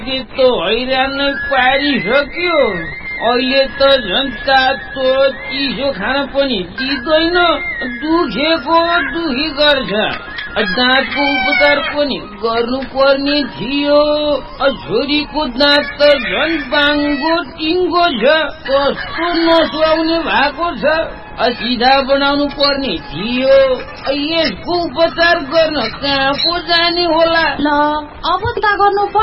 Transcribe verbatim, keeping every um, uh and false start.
त्यो हैरान नै पारिसक्यो। अहिले त झन् तातो चिसो खान पनि दिँदैन, दुखेको दुखी गर्छ। दाँतको उपचार पनि गर्नुपर्ने थियो। छोरीको दाँत त झन् बाङ्गो टिङ्गो छ, कस्तो नसुहाउने भएको छ। सिधा बनाउनु पर्ने थियो। यसको उपचार गर्न कहाँ पो जाने होला? ल अब त गर्नु